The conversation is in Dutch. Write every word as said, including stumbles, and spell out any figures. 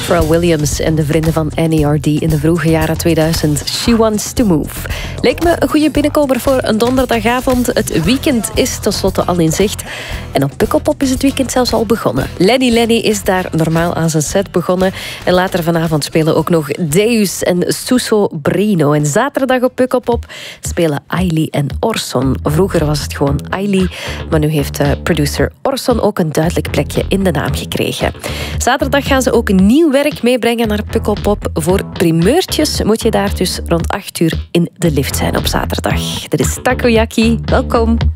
Pharrell Williams en de vrienden van N E R D in de vroege jaren tweeduizend. She Wants to Move. Leek me een goede binnenkomer voor een donderdagavond. Het weekend is tenslotte al in zicht. En op Pukkelpop is het weekend zelfs al begonnen. Lenny Lenny is daar normaal aan zijn set begonnen. En later vanavond spelen ook nog Deus en Suso Brino. En zaterdag op Pukkelpop spelen Ailey en Orson. Vroeger was het gewoon Ailey, maar nu heeft uh, producer Orson ook een duidelijk plekje in de naam gekregen. Zaterdag gaan ze ook nieuw werk meebrengen naar Pukkelpop. Voor primeurtjes moet je daar dus rond acht uur in de lift zijn op zaterdag. Dit is Takoyaki. Welkom.